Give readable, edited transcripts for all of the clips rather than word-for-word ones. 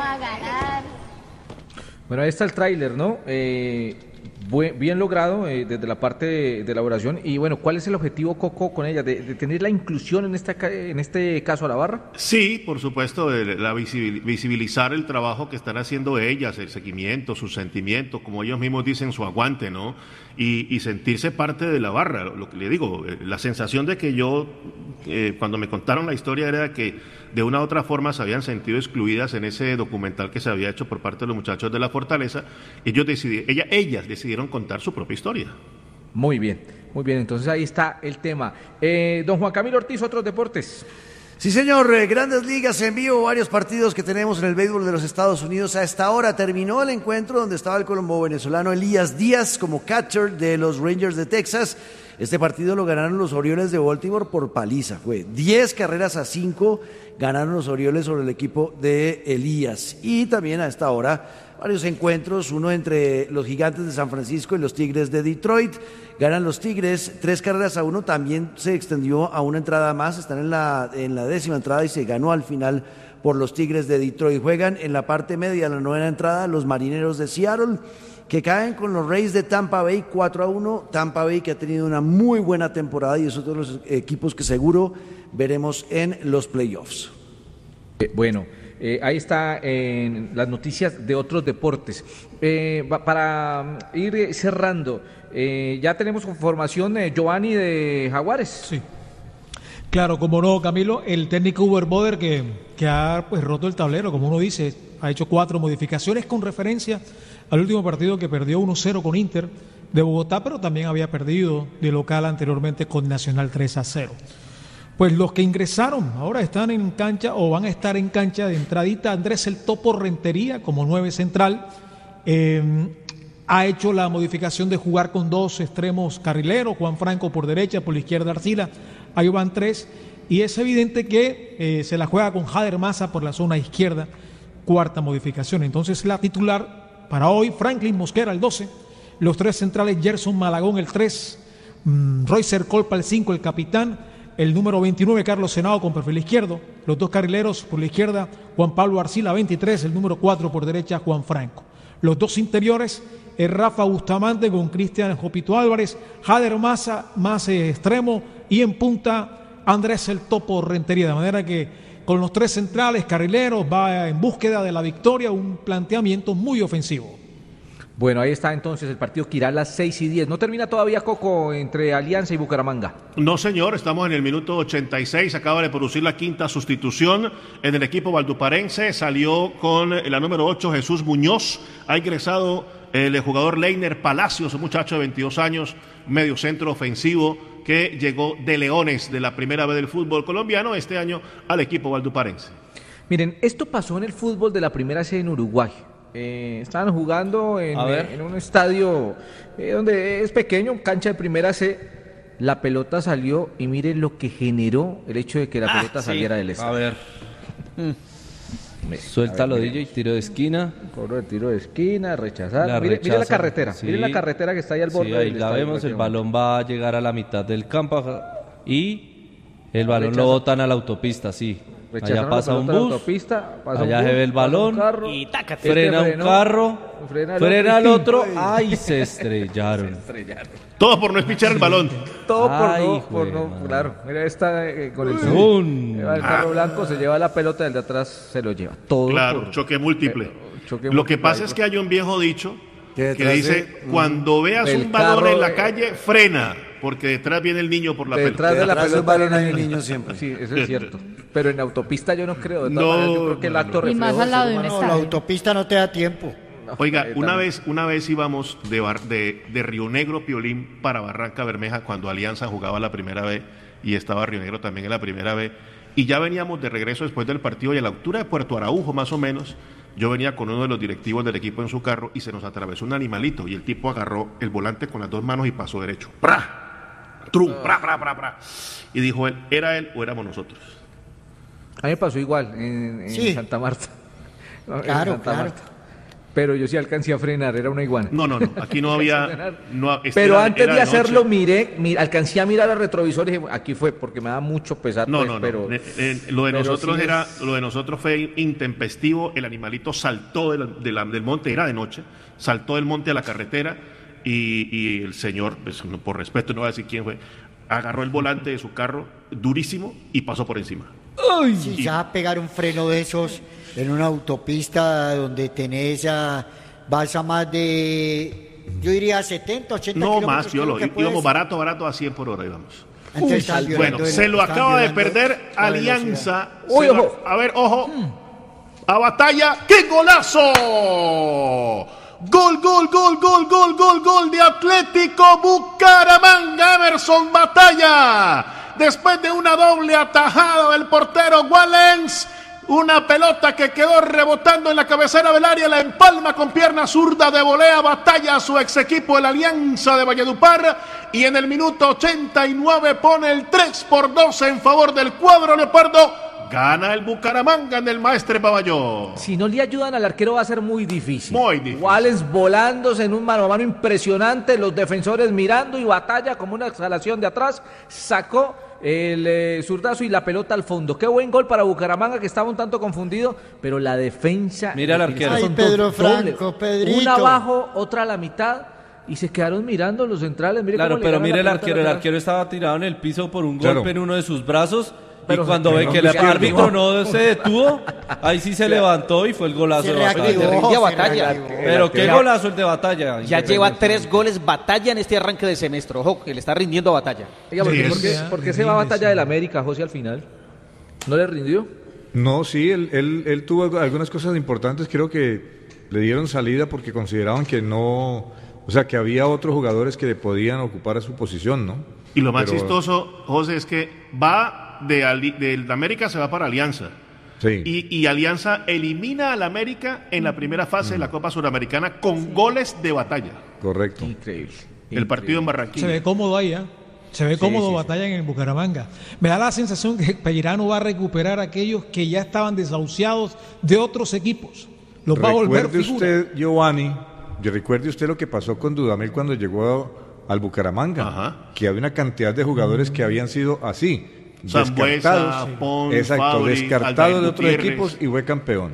va a ganar. Bueno, ahí está el tráiler, ¿no? Bien logrado desde la parte de elaboración. Y bueno, ¿cuál es el objetivo, Coco, con ella? ¿De tener la inclusión en este caso a la barra? Sí, por supuesto, visibilizar el trabajo que están haciendo ellas, el seguimiento, sus sentimientos, como ellos mismos dicen, su aguante, ¿no? Y sentirse parte de la barra. Lo que le digo, la sensación de que yo, cuando me contaron la historia, era que de una u otra forma se habían sentido excluidas en ese documental que se había hecho por parte de los muchachos de la Fortaleza. Ellas decidieron contar su propia historia. Muy bien, entonces ahí está el tema. Don Juan Camilo Ortiz, otros deportes. Sí, señor, Grandes Ligas en vivo, varios partidos que tenemos en el béisbol de los Estados Unidos. A esta hora terminó el encuentro donde estaba el colombo venezolano Elías Díaz como catcher de los Rangers de Texas. Este partido lo ganaron los Orioles de Baltimore por paliza. Fue 10-5 ganaron los Orioles sobre el equipo de Elías. Y también a esta hora varios encuentros, uno entre los Gigantes de San Francisco y los Tigres de Detroit. Ganan los Tigres 3-1, también se extendió a una entrada más, están en la 10ª entrada y se ganó al final por los Tigres de Detroit. Juegan en la parte media, la 9ª entrada, los Marineros de Seattle, que caen con los Rays de Tampa Bay 4-1. Tampa Bay, que ha tenido una muy buena temporada y es otro de los equipos que seguro veremos en los playoffs. Ahí está las noticias de otros deportes. Para ir cerrando, ya tenemos formación Giovanni de Jaguares. Sí. Claro, como no, Camilo, el técnico Uber Boder que ha roto el tablero, como uno dice, ha hecho 4 modificaciones con referencia al último partido que perdió 1-0 con Inter de Bogotá, pero también había perdido de local anteriormente con Nacional 3-0. Pues los que ingresaron ahora están en cancha o van a estar en cancha de entradita. Andrés El Topo Rentería como 9 central. Ha hecho la modificación de jugar con 2 extremos carrileros, Juan Franco por derecha, por la izquierda Arcila. Ahí van 3. Y es evidente que se la juega con Jader Maza por la zona izquierda. 4ª modificación. Entonces la titular para hoy, Franklin Mosquera el 12. Los 3 centrales, Gerson Malagón el 3. Roycer Colpa el 5, el capitán. El número 29, Carlos Senado con perfil izquierdo. Los 2 carrileros por la izquierda, Juan Pablo Arcila, 23. El número 4 por derecha, Juan Franco. Los 2 interiores, Rafa Bustamante con Cristian Jopito Álvarez. Jader Maza, más extremo. Y en punta, Andrés El Topo Rentería. De manera que con los 3 centrales, carrileros, va en búsqueda de la victoria. Un planteamiento muy ofensivo. Bueno, ahí está entonces el partido que irá a las 6:10. ¿No termina todavía, Coco, entre Alianza y Bucaramanga? No, señor, estamos en el minuto 86. Acaba de producir la 5ª sustitución en el equipo valduparense. Salió con la número 8, Jesús Muñoz. Ha ingresado el jugador Leiner Palacios, un muchacho de 22 años, medio centro ofensivo, que llegó de Leones de la primera vez del fútbol colombiano este año al equipo valduparense. Miren, esto pasó en el fútbol de la primera C en Uruguay. Estaban jugando en un estadio donde es pequeño, cancha de primera C. La pelota salió y miren lo que generó el hecho de que la pelota saliera del estadio. A ver. Suéltalo, DJ, tiro de esquina. Cobro de tiro de esquina, rechazar. Mire la carretera, sí. Miren la carretera que está ahí al borde. Sí, ahí la vemos, el balón va a llegar a la mitad del campo y el balón lo botan a la autopista, sí. Allá pasa un bus, allá se ve el balón, y frena un carro, frena el otro, ¡ay! Se estrellaron. Todo por no espichar el balón. Todo por no, claro. Mira, esta con el carro blanco se lleva la pelota, el de atrás se lo lleva. Todo claro, choque múltiple. Lo que pasa es que hay un viejo dicho que dice, cuando veas un balón en la calle, frena. Porque detrás viene el niño por la pelota. Detrás de la pelota hay un niño siempre. Sí, eso es cierto. Pero en autopista yo no creo. De todas maneras, yo creo que el acto Y más al lado de un estadio. La autopista no te da tiempo. Oiga, una vez íbamos de Río Negro, Piolín, para Barranca Bermeja cuando Alianza jugaba la primera vez y estaba Río Negro también en la primera vez. Y ya veníamos de regreso después del partido y a la altura de Puerto Araujo más o menos, yo venía con uno de los directivos del equipo en su carro y se nos atravesó un animalito y el tipo agarró el volante con las 2 manos y pasó derecho. ¡Pra! Trum, pra, pra, pra, pra. Y dijo él, ¿era él o éramos nosotros? A mí me pasó igual en Santa Marta. Claro. Marta. Pero yo sí alcancé a frenar, era una iguana. No, aquí no había... Pero antes de hacerlo, alcancé a mirar al retrovisor y dije, aquí fue, porque me da mucho pesar. Pero lo de nosotros fue intempestivo, el animalito saltó del monte, era de noche, saltó del monte a la carretera y el señor, pues, por respeto no voy a decir quién fue, agarró el volante de su carro durísimo y pasó por encima. ¡Ay! Si ya pegar un freno de esos en una autopista donde vas a más de, yo diría 70, 80 no kilómetros. No más, íbamos barato a 100 por hora íbamos. Bueno, se lo acaba de perder Alianza. Ojo. A ver, ojo. A Batalla. ¡Qué golazo! Gol de Atlético Bucaramanga. Emerson Batalla. Después de una doble atajada del portero Wallens, una pelota que quedó rebotando en la cabecera del área, la empalma con pierna zurda de volea Batalla a su ex equipo, el Alianza de Valledupar, y en el minuto 89 pone el 3-2 en favor del cuadro leopardo. Gana el Bucaramanga en el Maestre Paballó. Si no le ayudan al arquero va a ser muy difícil. Wallens volándose en un mano a mano impresionante, los defensores mirando y Batalla como una exhalación de atrás, sacó el zurdazo y la pelota al fondo. Qué buen gol para Bucaramanga, que estaba un tanto confundido, pero la defensa... Mira el arquero. Ay, Pedro Franco, Pedrito. Una abajo, otra a la mitad, y se quedaron mirando los centrales. Claro, pero mire el arquero estaba tirado en el piso por un golpe en uno de sus brazos. Pero cuando ve que el árbitro no se detuvo, ahí sí se levantó y fue el golazo de Batalla. Pero qué golazo el de Batalla. Ya lleva 3 goles Batalla en este arranque de semestre. Ojo, que le está rindiendo a Batalla. ¿Por qué se va a Batalla del América, José, al final? ¿No le rindió? No, sí, él tuvo algunas cosas importantes. Creo que le dieron salida porque consideraban que no... O sea, que había otros jugadores que podían ocupar su posición, ¿no? Y lo más chistoso, José, es que va... de América se va para Alianza. Sí. Y Alianza elimina al América en la primera fase de la Copa Suramericana con goles de Batalla. Correcto. Increíble. El partido en Barranquilla. Se ve cómodo ahí, ¿eh? Se ve cómodo Batalla en el Bucaramanga. Me da la sensación que Pellerano va a recuperar a aquellos que ya estaban desahuciados de otros equipos. Los va a volver figura. Usted, Giovanni, recuerde usted lo que pasó con Dudamel cuando llegó al Bucaramanga. Ajá. Que había una cantidad de jugadores que habían sido así. Zambuesa, Pons, Fabri, descartado de otros equipos y fue campeón.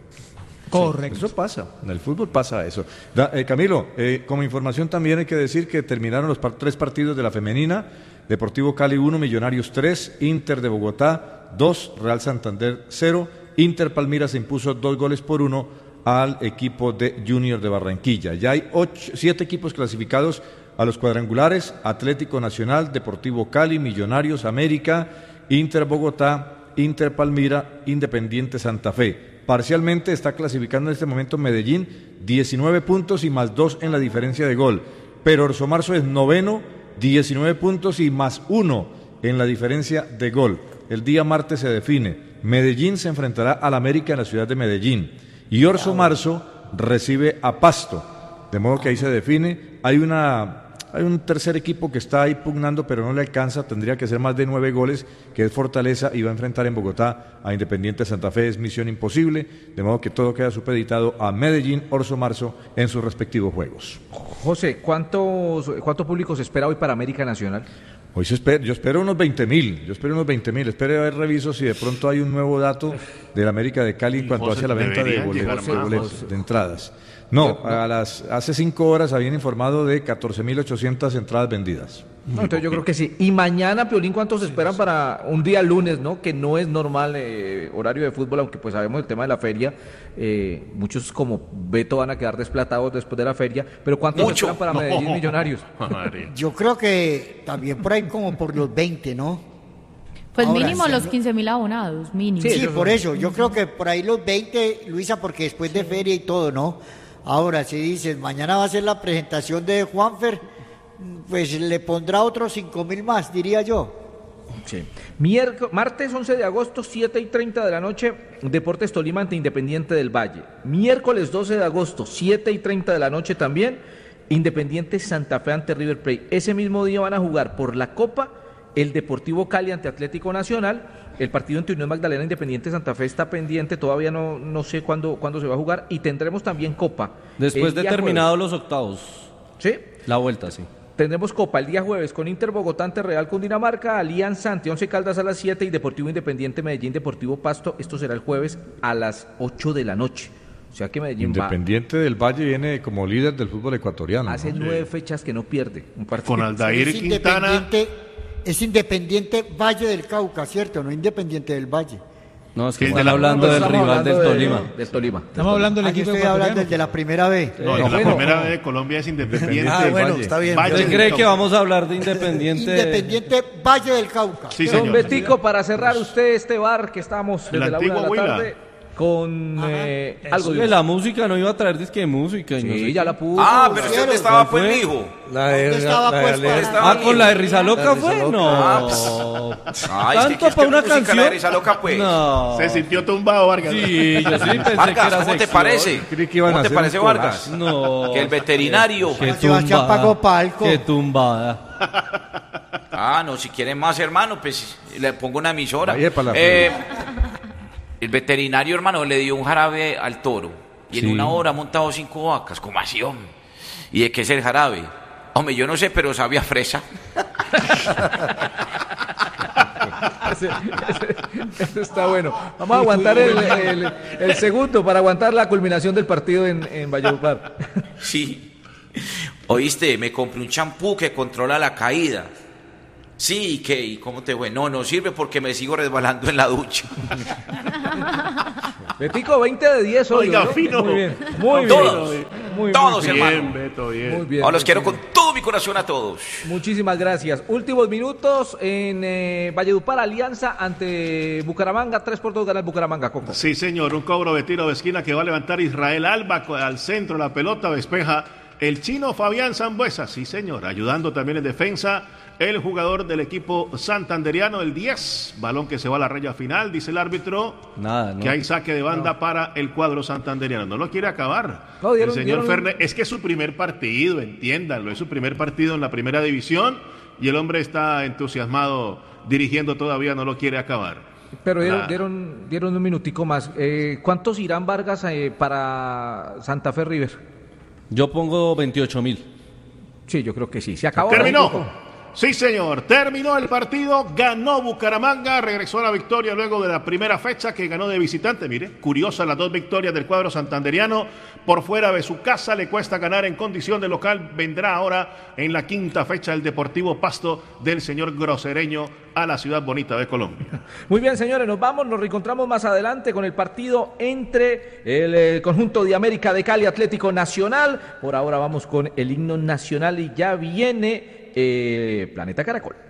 Correcto. Eso pasa, en el fútbol pasa eso. Camilo, como información también hay que decir que terminaron los 3 partidos de la femenina. Deportivo Cali 1, Millonarios 3, Inter de Bogotá 2, Real Santander 0, Inter Palmira se impuso 2-1 al equipo de Junior de Barranquilla. Ya hay 7 equipos clasificados a los cuadrangulares: Atlético Nacional, Deportivo Cali, Millonarios, América, Inter Bogotá, Inter Palmira, Independiente Santa Fe. Parcialmente está clasificando en este momento Medellín, 19 puntos y más 2 en la diferencia de gol. Pero Orso Marzo es noveno, 19 puntos y más 1 en la diferencia de gol. El día martes se define. Medellín se enfrentará al América en la ciudad de Medellín. Y Orso Marzo recibe a Pasto. De modo que ahí se define. Hay un tercer equipo que está ahí pugnando, pero no le alcanza, tendría que ser más de 9 goles, que es Fortaleza, y va a enfrentar en Bogotá a Independiente Santa Fe. Es misión imposible, de modo que todo queda supeditado a Medellín, Orso Marzo en sus respectivos juegos. José, ¿cuánto público se espera hoy para América Nacional? Hoy yo espero unos 20,000, espero a ver, reviso si de pronto hay un nuevo dato del América de Cali en cuanto hacia la venta de boletos, de entradas. No, hace 5 horas habían informado de 14,800 entradas vendidas. No, entonces yo creo que sí. Y mañana, Piolín, ¿cuántos esperan para un día lunes, no? Que no es normal horario de fútbol, aunque pues sabemos el tema de la feria. Muchos como Beto van a quedar desplatados después de la feria. Pero ¿cuántos esperan para Medellín Millonarios? Yo creo que también por ahí como por los 20, ¿no? Pues ahora, mínimo los 15,000 abonados, mínimo. Sí, por eso. Yo creo que por ahí los 20, Luisa, porque después de feria y todo, ¿no? Ahora, si dices, mañana va a ser la presentación de Juanfer, pues le pondrá otros 5,000 más, diría yo. Sí. Martes 11 de agosto, 7:30 de la noche, Deportes Tolima ante Independiente del Valle. Miércoles 12 de agosto, 7:30 de la noche también, Independiente Santa Fe ante River Plate. Ese mismo día van a jugar por la Copa el Deportivo Cali ante Atlético Nacional El partido entre Unión Magdalena Independiente Santa Fe está pendiente, todavía no sé cuándo se va a jugar, y tendremos también Copa. Después de terminados los octavos. ¿Sí? La vuelta, sí. Tendremos Copa el día jueves con Inter Bogotá ante Real Cundinamarca, Alianza ante Once Caldas a las 7 y Deportivo Independiente Medellín Deportivo Pasto. Esto será el jueves a las 8 de la noche. O sea que Medellín Independiente del Valle viene como líder del fútbol ecuatoriano. Hace 9 fechas que no pierde un partido. Con Aldair Quintana. Es Independiente Valle del Cauca, ¿cierto? No Independiente del Valle. No, es que están hablando del rival del Tolima. Del Tolima. Estamos hablando del equipo estoy hablando del de la primera B. No, de la primera B de Colombia es Independiente del Valle. Está bien. Valle ¿Usted del cree Cauca. que vamos a hablar de Independiente? Independiente Valle del Cauca. Sí, Don señor. Betico, para cerrar usted este bar que estamos El desde la 1 de la antiguo Huila. tarde con algo De la música no iba a traer disque de música. Y Sí, no sé ya qué. la puso. Pero usted dónde estaba, pues, mijo. ¿Dónde estaba puesta? Con la de Risa Loca fue, no. Ay, es que ¿Tanto para una música, la de canción? Risa Loca, pues. No. Se sintió tumbado, Vargas. Sí, yo sí pensé que Vargas, era ¿cómo te sección. parece? Creí que iban a ¿Cómo te hacer parece, un Vargas? No. Que el veterinario. Qué Sebastián tumbada. pagó palco. Qué tumbada. No, si quieren más, hermano, pues le pongo una emisora. Ahí es para la El veterinario, hermano, le dio un jarabe al toro y en una hora ha montado 5 vacas. ¿Cómo así, hombre? ¿Y de qué es el jarabe? Hombre, yo no sé, pero sabe a fresa. Eso está bueno. Vamos a aguantar el segundo para aguantar la culminación del partido en Valledupar. Sí. Oíste, me compré un champú que controla la caída. Sí, ¿y qué? ¿Y cómo te fue? No sirve porque me sigo resbalando en la ducha. Betico, 20 de 10 hoy. Oiga, ¿no? fino. Muy bien. Muy Todos. bien. Muy Todos, bien. hermano. Bien, Beto, bien. Muy bien. Ahora los muy quiero bien. con todo mi corazón a todos. Muchísimas gracias. Últimos minutos en Valledupar, Alianza ante Bucaramanga. 3-2 gana el Bucaramanga, Coco. Sí, señor, un cobro de tiro de esquina que va a levantar Israel Alba al centro, la pelota despeja el chino Fabián Sambuesa, sí señor, ayudando también en defensa el jugador del equipo santanderiano, el 10, balón que se va a la raya final, dice el árbitro, que hay saque de banda para el cuadro santanderiano, no lo quiere acabar, el señor Fernández, es que es su primer partido, entiéndanlo, es su primer partido en la primera división y el hombre está entusiasmado dirigiendo todavía, no lo quiere acabar. Pero dieron un minutico más. ¿Cuántos irán, Vargas, para Santa Fe River? Yo pongo 28.000. Sí, yo creo que sí. Se acabó. Terminó. Sí, señor. Terminó el partido. Ganó Bucaramanga. Regresó a la victoria luego de la primera fecha que ganó de visitante. Mire, curiosas las 2 victorias del cuadro santanderiano. Por fuera de su casa le cuesta ganar en condición de local. Vendrá ahora en la 5ª fecha el Deportivo Pasto del señor Grosereño a la ciudad bonita de Colombia. Muy bien, señores, nos vamos, nos reencontramos más adelante con el partido entre el conjunto de América de Cali Atlético Nacional. Por ahora vamos con el himno nacional y ya viene Planeta Caracol.